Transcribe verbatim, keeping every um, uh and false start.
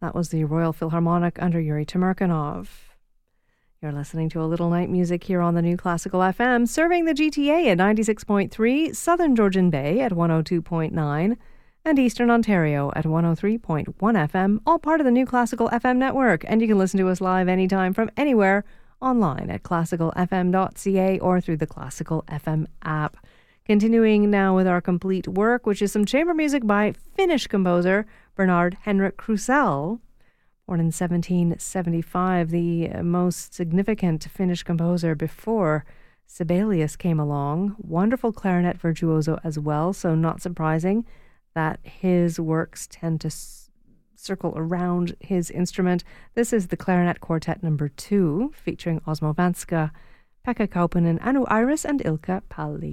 That was the Royal Philharmonic under Yuri Temirkanov. You're listening to a little night music here on the New Classical F M, serving the G T A at ninety-six point three, Southern Georgian Bay at one oh two point nine, and Eastern Ontario at one oh three point one F M, all part of the New Classical F M network. And you can listen to us live anytime from anywhere online at classical f m dot c a or through the Classical F M app. Continuing now with our complete work, which is some chamber music by Finnish composer Bernard Henrik Krusell. Born in seventeen seventy-five, the most significant Finnish composer before Sibelius came along. Wonderful clarinet virtuoso as well, so not surprising that his works tend to s- circle around his instrument. This is the Clarinet Quartet number two, featuring Osmo Vanska, Pekka Kauppinen, Anu Iris, and Ilkka Palli.